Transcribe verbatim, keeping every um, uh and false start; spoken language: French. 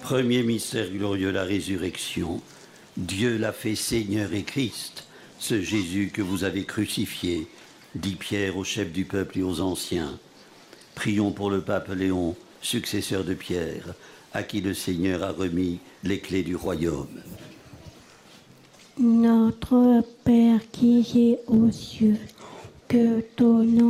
Premier mystère glorieux, la résurrection. Dieu l'a fait Seigneur et Christ, ce Jésus que vous avez crucifié, dit Pierre aux chefs du peuple et aux anciens. Prions pour le pape Léon, successeur de Pierre, à qui le Seigneur a remis les clés du royaume. Notre Père qui es aux cieux, que ton nom